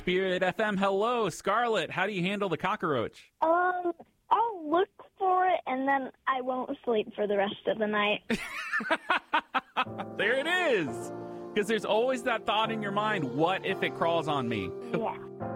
Spirit FM. Hello, Scarlett. How do you handle the cockroach? I'll look for it, and then I won't sleep for the rest of the night. There it is. Because there's always that thought in your mind, what if it crawls on me? Yeah.